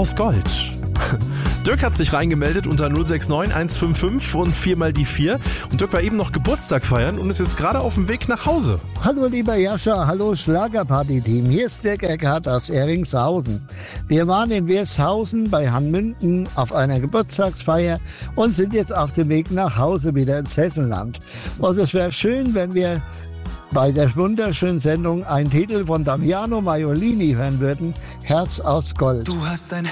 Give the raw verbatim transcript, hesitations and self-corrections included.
aus Gold. Dirk hat sich reingemeldet unter null sechs neun eins fünf fünf und viermal die vier. Und Dirk war eben noch Geburtstag feiern und ist jetzt gerade auf dem Weg nach Hause. Hallo lieber Jascha, hallo Schlagerparty-Team. Hier ist Dirk Eckhardt aus Eringshausen. Wir waren in Wirshausen bei Hanmünden auf einer Geburtstagsfeier und sind jetzt auf dem Weg nach Hause wieder ins Hessenland. Und es wäre schön, wenn wir bei der wunderschönen Sendung einen Titel von Damiano Maiolini hören würden, Herz aus Gold. Du hast ein